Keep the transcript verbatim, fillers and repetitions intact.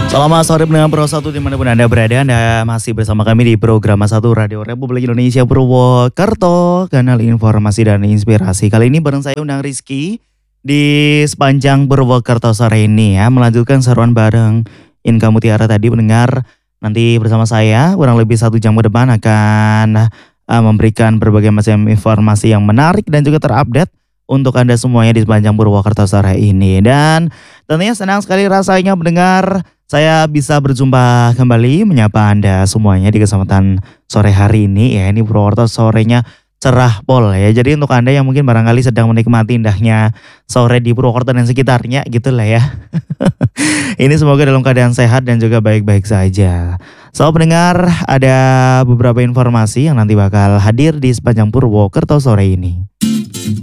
Selamat sore pendengar Pro satu dimanapun Anda berada. Anda masih bersama kami di program satu Radio Republik Indonesia Purwokerto, kanal informasi dan inspirasi. Kali ini bareng saya undang Rizky di sepanjang Purwokerto sore ini ya, melanjutkan seruan bareng Inka Mutiara tadi pendengar. Nanti bersama saya kurang lebih satu jam ke depan akan uh, memberikan berbagai macam informasi yang menarik dan juga terupdate untuk Anda semuanya di sepanjang Purwokerto sore ini. Dan tentunya senang sekali rasanya mendengar saya bisa berjumpa kembali menyapa Anda semuanya di kesempatan sore hari ini ya. Ini Purwokerto sorenya cerah pol ya. Jadi untuk Anda yang mungkin barangkali sedang menikmati indahnya sore di Purwokerto dan sekitarnya gitu lah ya. Ini semoga dalam keadaan sehat dan juga baik-baik saja. So pendengar, ada beberapa informasi yang nanti bakal hadir di sepanjang Purwokerto sore ini.